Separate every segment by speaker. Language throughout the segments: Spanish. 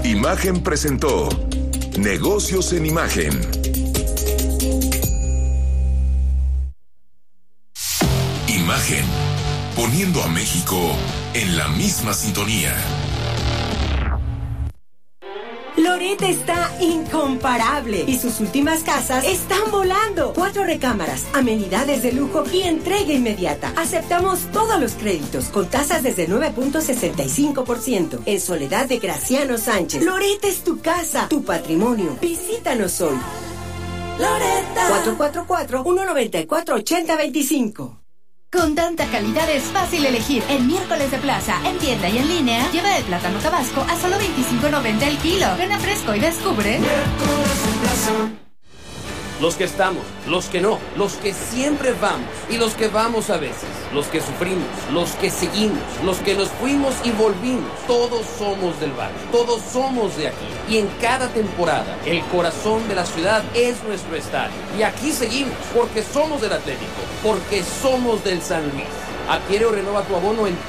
Speaker 1: Imagen presentó Negocios en Imagen. Imagen, poniendo a México en la misma sintonía.
Speaker 2: Loret está incomparable y sus últimas casas están volando. 4 recámaras, amenidades de lujo y entrega inmediata. Aceptamos todos los créditos con tasas desde 9.65%. En Soledad de Graciano Sánchez. Loret es tu casa, tu patrimonio. Visítanos hoy. Loretta. 444-194-8025.
Speaker 3: Con tanta calidad es fácil elegir. El miércoles de plaza, en tienda y en línea, lleva el plátano tabasco a solo $25.90 el kilo. Ven a Fresco y descubre.
Speaker 4: Miércoles de plaza. Los que estamos, los que no, los que siempre vamos y los que vamos a veces, los que sufrimos, los que seguimos, los que nos fuimos y volvimos, todos somos del barrio, todos somos de aquí. Y en cada temporada, el corazón de la ciudad es nuestro estadio. Y aquí seguimos, porque somos del Atlético, porque somos del San Luis. Adquiere o renova tu abono en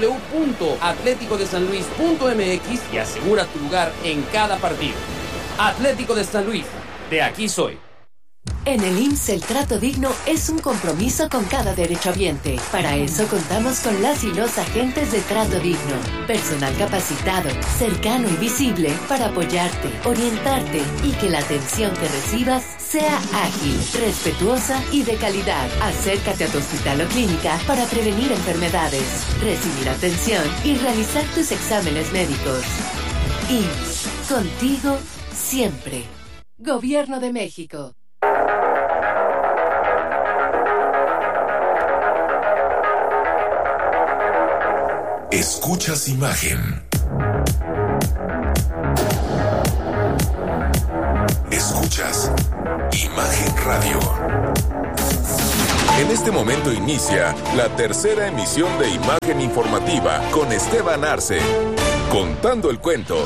Speaker 4: www.atleticodesanluis.mx y asegura tu lugar en cada partido. Atlético de San Luis, de aquí soy.
Speaker 5: En el IMSS el trato digno es un compromiso con cada derechohabiente. Para eso contamos con las y los agentes de trato digno. Personal capacitado, cercano y visible para apoyarte, orientarte y que la atención que recibas sea ágil, respetuosa y de calidad. Acércate a tu hospital o clínica para prevenir enfermedades, recibir atención y realizar tus exámenes médicos. IMSS, contigo siempre. Gobierno de México.
Speaker 1: Escuchas Imagen. Escuchas Imagen Radio. En este momento inicia la tercera emisión de Imagen Informativa con Esteban Arce, contando el cuento.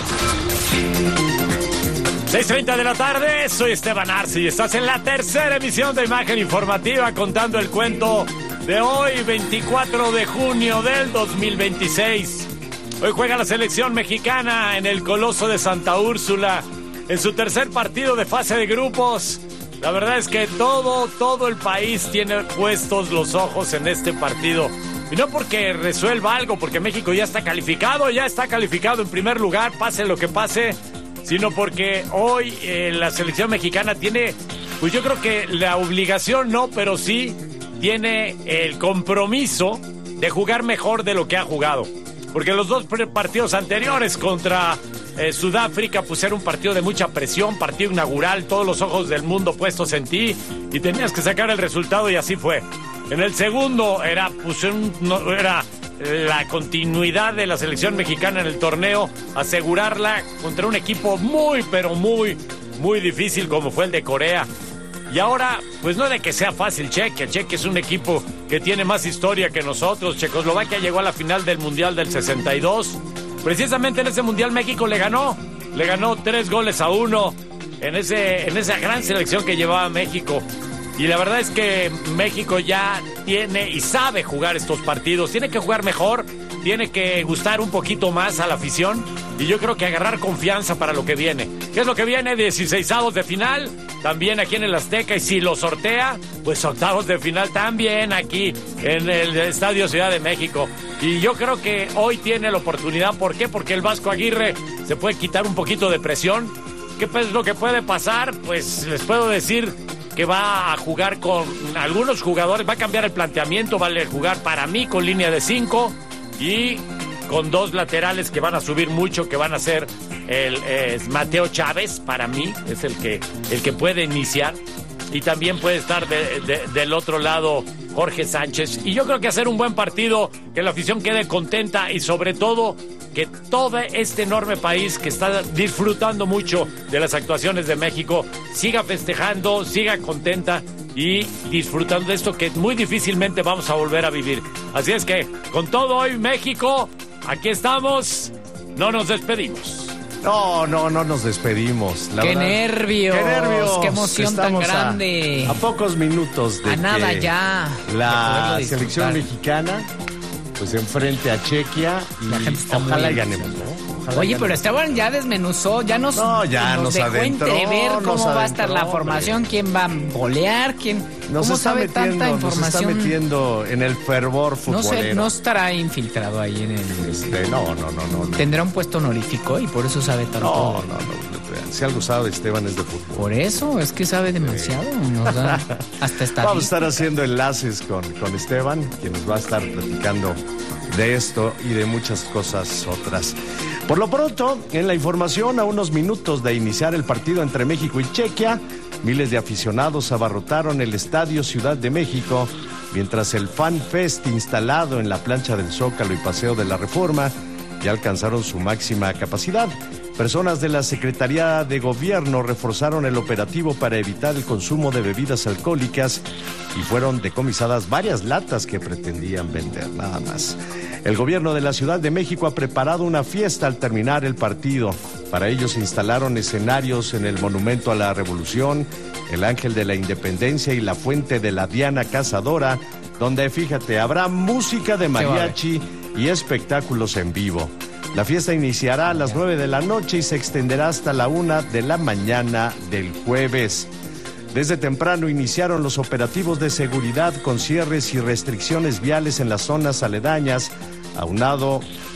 Speaker 6: 6:30 de la tarde, soy Esteban Arce y estás en la tercera emisión de Imagen Informativa contando el cuento de hoy, 24 de junio del 2026. Hoy juega la selección mexicana en el Coloso de Santa Úrsula en su tercer partido de fase de grupos. La verdad es que todo el país tiene puestos los ojos en este partido. Y no porque resuelva algo, porque México ya está calificado en primer lugar, pase lo que pase, sino porque hoy la selección mexicana tiene, pues yo creo que la obligación no, pero sí tiene el compromiso de jugar mejor de lo que ha jugado. Porque los dos partidos anteriores contra Sudáfrica, pues era un partido de mucha presión, partido inaugural, todos los ojos del mundo puestos en ti y tenías que sacar el resultado y así fue. En el segundo era la continuidad de la selección mexicana en el torneo, asegurarla contra un equipo muy, pero muy, muy difícil como fue el de Corea. Y ahora, pues no de que sea fácil Chequia es un equipo que tiene más historia que nosotros. Checoslovaquia llegó a la final del Mundial del 62. Precisamente en ese Mundial México le ganó 3-1 en esa gran selección que llevaba México. Y la verdad es que México ya tiene y sabe jugar estos partidos. Tiene que jugar mejor, tiene que gustar un poquito más a la afición y yo creo que agarrar confianza para lo que viene. ¿Qué es lo que viene? 16avos de final, también aquí en el Azteca, y si lo sortea, pues octavos de final también aquí en el Estadio Ciudad de México. Y yo creo que hoy tiene la oportunidad. ¿Por qué? Porque el Vasco Aguirre se puede quitar un poquito de presión. ¿Qué es lo que puede pasar? Pues les puedo decir que va a jugar con algunos jugadores, va a cambiar el planteamiento, va a jugar para mí con línea de 5 y con 2 laterales que van a subir mucho, que van a ser Mateo Chávez, para mí es el que puede iniciar, y también puede estar del otro lado Jorge Sánchez. Y yo creo que hacer un buen partido, que la afición quede contenta y sobre todo que todo este enorme país que está disfrutando mucho de las actuaciones de México siga festejando, siga contenta y disfrutando de esto que muy difícilmente vamos a volver a vivir. Así es que con todo hoy México, aquí estamos, no nos despedimos.
Speaker 7: No nos despedimos.
Speaker 8: ¡Qué nervios! ¡Qué emoción
Speaker 7: Estamos
Speaker 8: tan grande!
Speaker 7: A pocos minutos de
Speaker 8: a nada
Speaker 7: que
Speaker 8: ya
Speaker 7: la selección mexicana pues enfrente a Chequia y
Speaker 8: la gente está
Speaker 7: ojalá
Speaker 8: muy
Speaker 7: ganemos, ¿no?
Speaker 8: Oye, pero Esteban ya desmenuzó, ya nos
Speaker 7: nos
Speaker 8: dejó
Speaker 7: adentró,
Speaker 8: entrever cómo va a estar la
Speaker 7: hombre.
Speaker 8: formación, quién va a golear, ¿cómo sabe tanta información?
Speaker 7: Nos está metiendo en el fervor futbolero.
Speaker 8: No estará infiltrado ahí en el...
Speaker 7: No.
Speaker 8: ¿Tendrá un puesto honorífico y por eso sabe tanto?
Speaker 7: No. Si algo sabe Esteban es de fútbol.
Speaker 8: Por eso, es que sabe demasiado. Nos da hasta esta.
Speaker 7: Vamos a estar haciendo enlaces con Esteban, quien nos va a estar platicando de esto y de muchas cosas otras. Por lo pronto, en la información, a unos minutos de iniciar el partido entre México y Chequia, miles de aficionados abarrotaron el Estadio Ciudad de México, mientras el Fan Fest instalado en la plancha del Zócalo y Paseo de la Reforma ya alcanzaron su máxima capacidad. Personas de la Secretaría de Gobierno reforzaron el operativo para evitar el consumo de bebidas alcohólicas y fueron decomisadas varias latas que pretendían vender, nada más. El gobierno de la Ciudad de México ha preparado una fiesta al terminar el partido. Para ello se instalaron escenarios en el Monumento a la Revolución, el Ángel de la Independencia y la Fuente de la Diana Cazadora, donde, fíjate, habrá música de mariachi y espectáculos en vivo. La fiesta iniciará a las 9 de la noche y se extenderá hasta la 1 de la mañana del jueves. Desde temprano iniciaron los operativos de seguridad con cierres y restricciones viales en las zonas aledañas, aunado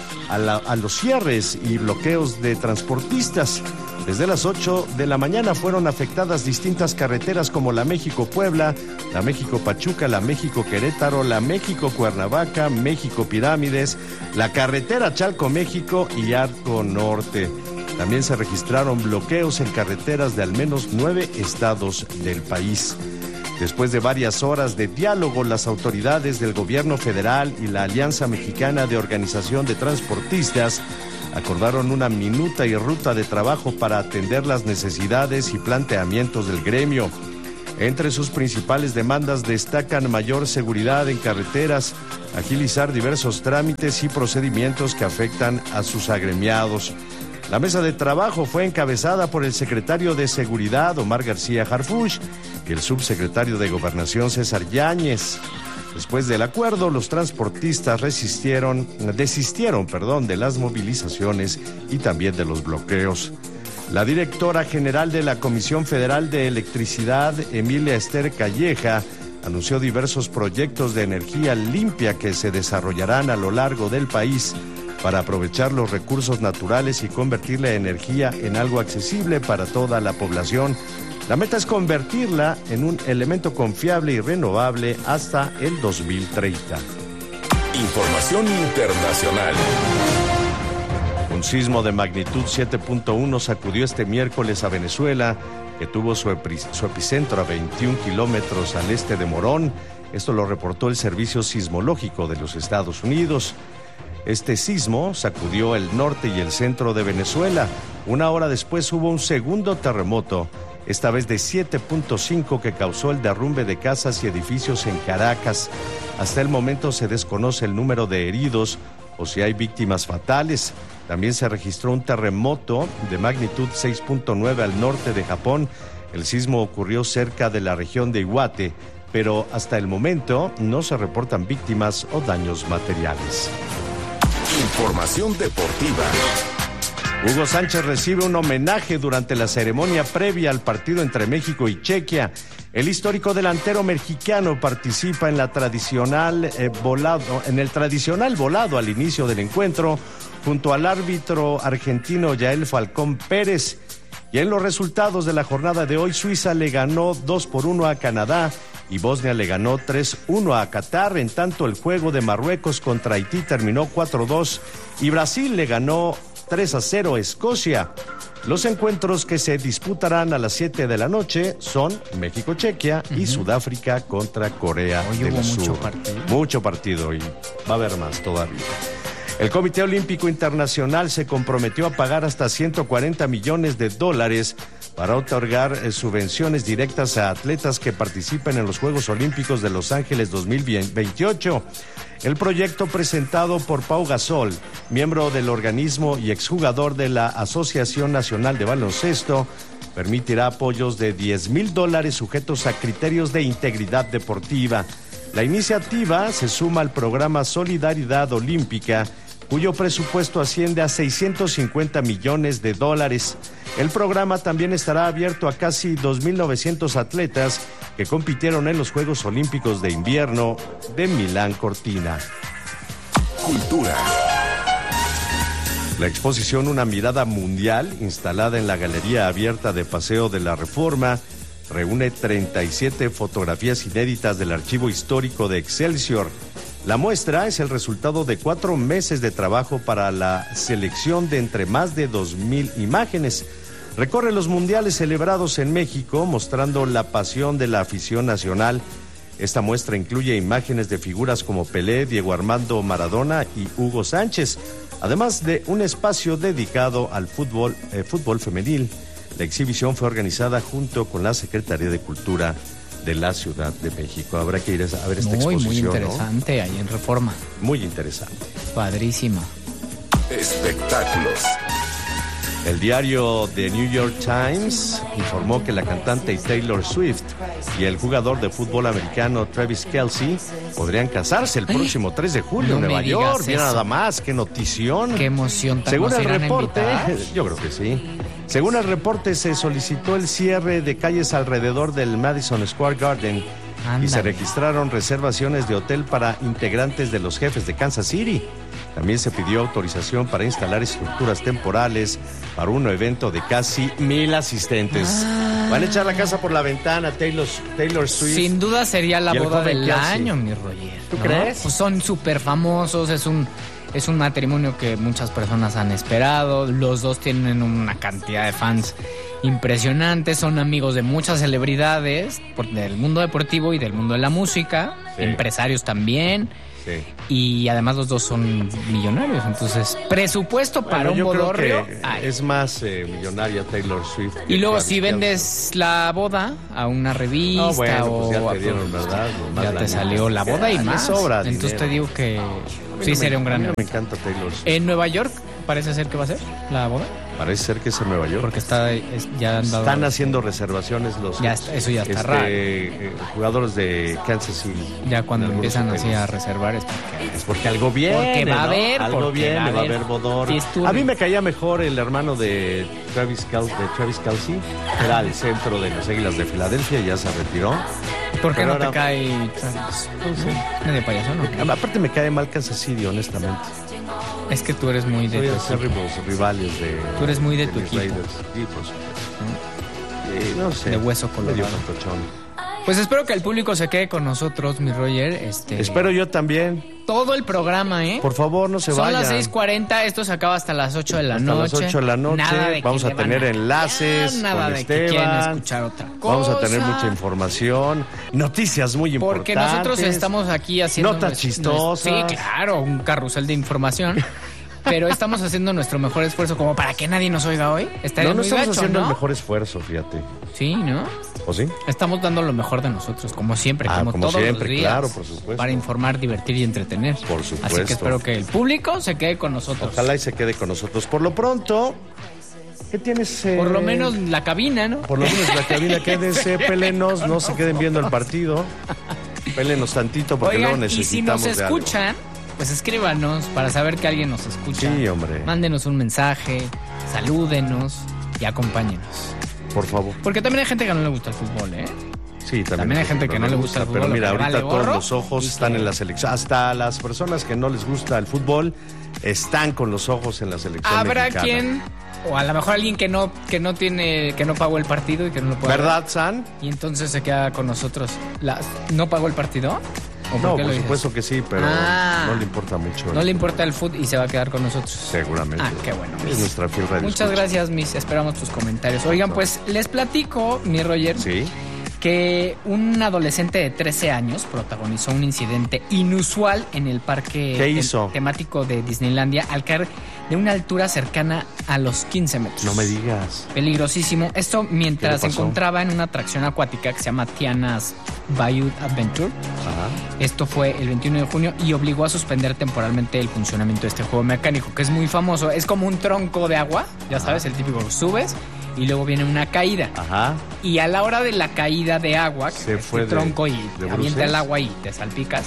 Speaker 7: a los cierres y bloqueos de transportistas. Desde las 8 de la mañana fueron afectadas distintas carreteras como la México-Puebla, la México-Pachuca, la México-Querétaro, la México-Cuernavaca, México-Pirámides, la carretera Chalco-México y Arco Norte. También se registraron bloqueos en carreteras de al menos 9 estados del país. Después de varias horas de diálogo, las autoridades del gobierno federal y la Alianza Mexicana de Organización de Transportistas acordaron una minuta y ruta de trabajo para atender las necesidades y planteamientos del gremio. Entre sus principales demandas destacan mayor seguridad en carreteras, agilizar diversos trámites y procedimientos que afectan a sus agremiados. La mesa de trabajo fue encabezada por el secretario de Seguridad, Omar García Harfuch, y el subsecretario de Gobernación, César Yáñez. Después del acuerdo, los transportistas desistieron de las movilizaciones y también de los bloqueos. La directora general de la Comisión Federal de Electricidad, Emilia Esther Calleja, anunció diversos proyectos de energía limpia que se desarrollarán a lo largo del país para aprovechar los recursos naturales y convertir la energía en algo accesible para toda la población. La meta es convertirla en un elemento confiable y renovable hasta el 2030.
Speaker 1: Información internacional.
Speaker 7: Un sismo de magnitud 7.1 sacudió este miércoles a Venezuela, que tuvo su epicentro a 21 kilómetros al este de Morón. Esto lo reportó el Servicio Sismológico de los Estados Unidos. Este sismo sacudió el norte y el centro de Venezuela. Una hora después hubo un segundo terremoto, esta vez de 7.5, que causó el derrumbe de casas y edificios en Caracas. Hasta el momento se desconoce el número de heridos o si hay víctimas fatales. También se registró un terremoto de magnitud 6.9 al norte de Japón. El sismo ocurrió cerca de la región de Iwate, pero hasta el momento no se reportan víctimas o daños materiales.
Speaker 1: Información deportiva.
Speaker 7: Hugo Sánchez recibe un homenaje durante la ceremonia previa al partido entre México y Chequia. El histórico delantero mexicano participa en el tradicional volado al inicio del encuentro junto al árbitro argentino Yael Falcón Pérez. Y en los resultados de la jornada de hoy, Suiza le ganó 2-1 a Canadá y Bosnia le ganó 3-1 a Qatar. En tanto, el juego de Marruecos contra Haití terminó 4-2 y Brasil le ganó 3-0 a Escocia. Los encuentros que se disputarán a las 7 de la noche son México-Chequia y Sudáfrica contra Corea del Sur. Mucho partido y va a haber más todavía. El Comité Olímpico Internacional se comprometió a pagar hasta $140 millones para otorgar subvenciones directas a atletas que participen en los Juegos Olímpicos de Los Ángeles 2028. El proyecto, presentado por Pau Gasol, miembro del organismo y exjugador de la Asociación Nacional de Baloncesto, permitirá apoyos de $10,000 sujetos a criterios de integridad deportiva. La iniciativa se suma al programa Solidaridad Olímpica, cuyo presupuesto asciende a $650 millones. El programa también estará abierto a casi 2.900 atletas que compitieron en los Juegos Olímpicos de Invierno de Milán Cortina.
Speaker 1: Cultura.
Speaker 7: La exposición Una mirada mundial, instalada en la Galería Abierta de Paseo de la Reforma, reúne 37 fotografías inéditas del archivo histórico de Excelsior. La muestra es el resultado de 4 meses de trabajo para la selección de entre más de 2,000 imágenes. Recorre los mundiales celebrados en México, mostrando la pasión de la afición nacional. Esta muestra incluye imágenes de figuras como Pelé, Diego Armando Maradona y Hugo Sánchez, además de un espacio dedicado al fútbol femenil. La exhibición fue organizada junto con la Secretaría de Cultura de la Ciudad de México. Habrá que ir a ver esta exposición.
Speaker 8: Muy interesante, ¿no? Ahí en Reforma.
Speaker 7: Muy interesante.
Speaker 8: Padrísima.
Speaker 1: Espectáculos.
Speaker 7: El diario The New York Times informó que la cantante Taylor Swift y el jugador de fútbol americano Travis Kelce podrían casarse el próximo 3 de julio en Nueva York. Mira nada más, qué notición.
Speaker 8: Qué emoción.
Speaker 7: Según el reporte, yo creo que sí. Según el reporte, se solicitó el cierre de calles alrededor del Madison Square Garden. Y se registraron reservaciones de hotel para integrantes de los Jefes de Kansas City. También se pidió autorización para instalar estructuras temporales para un evento de casi 1,000 asistentes. Van a echar la casa por la ventana, Taylor Swift.
Speaker 8: Sin duda sería la boda del año, mi Roger.
Speaker 7: ¿Tú crees?
Speaker 8: Pues son súper famosos, es un matrimonio que muchas personas han esperado. Los dos tienen una cantidad de fans impresionantes, son amigos de muchas celebridades del mundo deportivo y del mundo de la música, empresarios también. Sí. Y además los dos son millonarios, entonces presupuesto para un bodorrio.
Speaker 7: Es más millonaria Taylor Swift.
Speaker 8: Y luego si vendes la boda a una revista
Speaker 7: pues ya te dieron, ¿verdad?
Speaker 8: Ya te salió la boda y más.
Speaker 7: Sobra
Speaker 8: entonces
Speaker 7: dinero.
Speaker 8: Te digo que sí sería un gran evento.
Speaker 7: Me encanta Taylor Swift.
Speaker 8: En Nueva York parece ser que va a ser la boda.
Speaker 7: Parece ser que es en Nueva York.
Speaker 8: Porque ya han dado...
Speaker 7: Están haciendo reservaciones los
Speaker 8: eso ya está raro.
Speaker 7: Jugadores de Kansas City.
Speaker 8: Ya cuando empiezan así a reservar es
Speaker 7: porque algo viene.
Speaker 8: Porque va a haber.
Speaker 7: Algo viene, va a haber bodor. A mí me caía mejor el hermano de Travis Kelce. Era el centro de las Águilas de Filadelfia, ya se retiró.
Speaker 8: ¿Por qué no te cae Travis? Medio payaso, ¿no?
Speaker 7: Aparte me cae mal Kansas City, honestamente.
Speaker 8: Es que tú eres muy de
Speaker 7: rivales de...
Speaker 8: Tú eres muy de tu equipo.
Speaker 7: No sé.
Speaker 8: De hueso colorado. Pues espero que el público se quede con nosotros, mi Roger.
Speaker 7: Espero yo también.
Speaker 8: Todo el programa, ¿eh?
Speaker 7: Por favor, no se vayan.
Speaker 8: Son las 6:40, esto se acaba hasta las 8 de la noche.
Speaker 7: Hasta las 8 de la noche.
Speaker 8: Nada de
Speaker 7: vamos a tener enlaces
Speaker 8: nada
Speaker 7: con
Speaker 8: de
Speaker 7: Esteban.
Speaker 8: Que quieren escuchar otra cosa.
Speaker 7: Vamos a tener mucha información, noticias muy importantes.
Speaker 8: Porque nosotros estamos aquí haciendo...
Speaker 7: Notas chistosas.
Speaker 8: Sí, claro, un carrusel de información. Pero estamos haciendo nuestro mejor esfuerzo como para que nadie nos oiga hoy.
Speaker 7: No estamos haciendo el mejor esfuerzo, fíjate.
Speaker 8: Sí, ¿no?
Speaker 7: ¿O sí?
Speaker 8: Estamos dando lo mejor de nosotros, como siempre, como todos
Speaker 7: siempre,
Speaker 8: los días.
Speaker 7: Claro, por supuesto.
Speaker 8: Para informar, divertir y entretener.
Speaker 7: Por supuesto.
Speaker 8: Así que espero que el público se quede con nosotros.
Speaker 7: Ojalá y se quede con nosotros. Por lo pronto, ¿qué tienes?
Speaker 8: Por lo menos la cabina, ¿no?
Speaker 7: Por lo menos la cabina, quédense, pélenos, no se queden viendo el partido. Pélenos tantito porque luego necesitamos
Speaker 8: y si nos escuchan... Pues escríbanos para saber que alguien nos escucha.
Speaker 7: Sí, hombre.
Speaker 8: Mándenos un mensaje, salúdenos y acompáñenos.
Speaker 7: Por favor.
Speaker 8: Porque también hay gente que no le gusta el fútbol, ¿eh?
Speaker 7: Sí, también
Speaker 8: hay gente que no le gusta el fútbol.
Speaker 7: Pero mira, ahorita todos los ojos están en la selección. Hasta las personas que no les gusta el fútbol están con los ojos en la selección
Speaker 8: Habrá
Speaker 7: mexicana.
Speaker 8: quien, o a lo mejor alguien que no pagó el partido y que no lo puede
Speaker 7: ¿Verdad,
Speaker 8: ver.
Speaker 7: San?
Speaker 8: Y entonces se queda con nosotros. ¿No pagó el partido?
Speaker 7: No, por supuesto que sí, pero no le importa mucho.
Speaker 8: No le importa el fútbol y se va a quedar con nosotros.
Speaker 7: Seguramente.
Speaker 8: Qué bueno.
Speaker 7: Es nuestra fiel radio.
Speaker 8: Muchas gracias, Miss. Esperamos tus comentarios. Oigan, pues les platico, mi Roger.
Speaker 7: Sí.
Speaker 8: Que un adolescente de 13 años protagonizó un incidente inusual en el parque temático de Disneylandia al caer de una altura cercana a los 15 metros.
Speaker 7: No me digas.
Speaker 8: Peligrosísimo. Esto mientras se encontraba en una atracción acuática que se llama Tiana's Bayou Adventure.
Speaker 7: Ajá.
Speaker 8: Esto fue el 21 de junio y obligó a suspender temporalmente el funcionamiento de este juego mecánico, que es muy famoso. Es como un tronco de agua, ya sabes, el típico subes y luego viene una caída.
Speaker 7: Ajá.
Speaker 8: Y a la hora de la caída de agua,
Speaker 7: se fue
Speaker 8: tronco y te avienta el agua y te salpicas,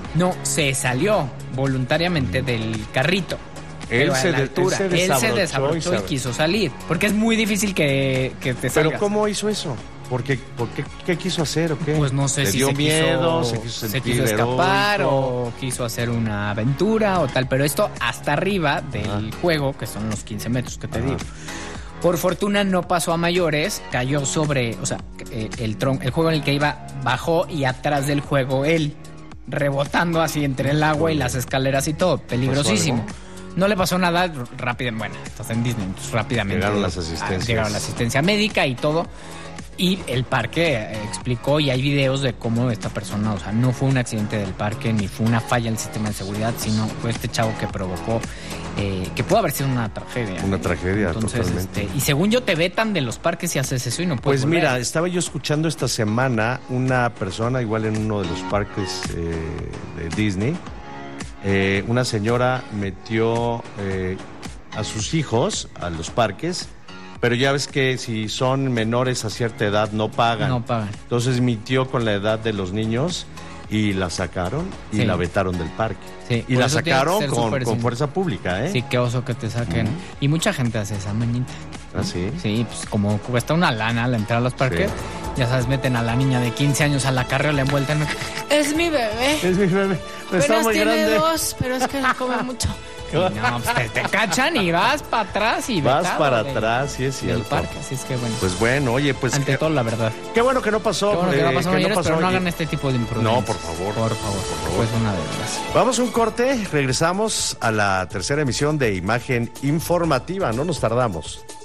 Speaker 8: No, se salió voluntariamente del carrito. Él se desabrochó y quiso salir. Porque es muy difícil que te salgas.
Speaker 7: ¿Pero cómo hizo eso? ¿Por qué quiso hacer o qué?
Speaker 8: Pues no sé
Speaker 7: si
Speaker 8: dio
Speaker 7: miedo,
Speaker 8: se quiso escapar o quiso hacer una aventura o tal. Pero esto hasta arriba del juego, que son los 15 metros que te digo. Por fortuna no pasó a mayores, cayó sobre, o sea, el juego en el que iba bajó y atrás del juego él, rebotando así entre el agua y las escaleras y todo, peligrosísimo. No le pasó nada rápido, bueno, estás en Disney, entonces rápidamente llegaron la asistencia médica y todo. Y el parque explicó, y hay videos de cómo esta persona, o sea, no fue un accidente del parque ni fue una falla en el sistema de seguridad, sino fue este chavo que provocó, que pudo haber sido una tragedia.
Speaker 7: Una tragedia,
Speaker 8: entonces,
Speaker 7: totalmente.
Speaker 8: Y según yo te vetan de los parques si haces eso y no puedes
Speaker 7: Pues
Speaker 8: volver.
Speaker 7: mira, estaba yo escuchando esta semana una persona, igual en uno de los parques de Disney, una señora metió a sus hijos a los parques. Pero ya ves que si son menores a cierta edad no pagan.
Speaker 8: No pagan.
Speaker 7: Entonces mintió con la edad de los niños y la sacaron y la vetaron del parque.
Speaker 8: Sí,
Speaker 7: y la sacaron con fuerza pública, ¿eh?
Speaker 8: Sí, qué oso que te saquen. Y mucha gente hace esa mañita.
Speaker 7: ¿Ah, sí?
Speaker 8: Sí, pues como cuesta una lana al entrar a los parques, ya sabes, meten a la niña de 15 años a la carriola envuelta en...
Speaker 9: Es mi bebé.
Speaker 7: Es mi bebé.
Speaker 9: Pero tiene 2, pero es que no come mucho.
Speaker 8: No, pues te cachan y vas para atrás y
Speaker 7: vas para atrás, sí es cierto.
Speaker 8: Del parque, así es que bueno.
Speaker 7: Pues bueno, oye, pues
Speaker 8: ante todo la verdad.
Speaker 7: Qué bueno que no pasó.
Speaker 8: Qué bueno que no pasó, mayores,
Speaker 7: no pasó,
Speaker 8: pero no hagan este tipo de imprudencias.
Speaker 7: No, por favor.
Speaker 8: Por favor. Pues una de ellas.
Speaker 7: Vamos a un corte, regresamos a la tercera emisión de Imagen Informativa, no nos tardamos.